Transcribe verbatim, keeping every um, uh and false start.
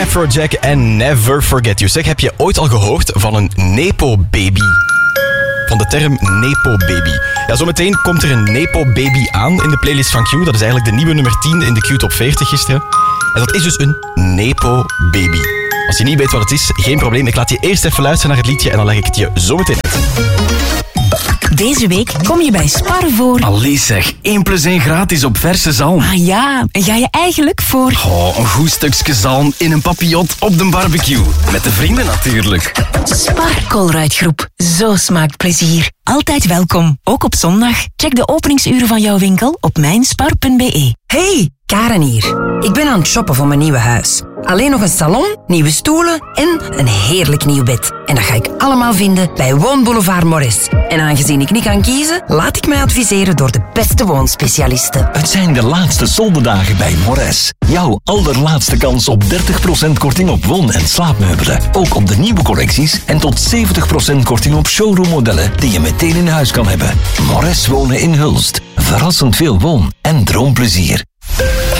Afrojack en Never Forget You. Zeg, heb je ooit al gehoord van een Nepo-baby? Van de term Nepo-baby. Ja, zometeen komt er een Nepo-baby aan in de playlist van Q. Dat is eigenlijk de nieuwe nummer tien in de Q Top veertig gisteren. En dat is dus een Nepo-baby. Als je niet weet wat het is, geen probleem. Ik laat je eerst even luisteren naar het liedje en dan leg ik het je zometeen uit. Deze week kom je bij Spar voor... Allee zeg, één plus één gratis op verse zalm. Ah ja, en ga je eigenlijk voor... Oh, een goed stukje zalm in een papillot op de barbecue. Met de vrienden natuurlijk. Spar Colruyt-groep. Zo smaakt plezier. Altijd welkom, ook op zondag. Check de openingsuren van jouw winkel op mijnspar punt be. Hey, Karen hier. Ik ben aan het shoppen voor mijn nieuwe huis. Alleen nog een salon, nieuwe stoelen en een heerlijk nieuw bed. En dat ga ik allemaal vinden bij Woonboulevard Morris. En aangezien ik niet kan kiezen, laat ik mij adviseren door de beste woonspecialisten. Het zijn de laatste soldedagen bij Morris. Jouw allerlaatste kans op dertig procent korting op woon- en slaapmeubelen. Ook op de nieuwe collecties en tot zeventig procent korting op showroommodellen die je meteen in huis kan hebben. Morris Wonen in Hulst. Verrassend veel woon- en droomplezier.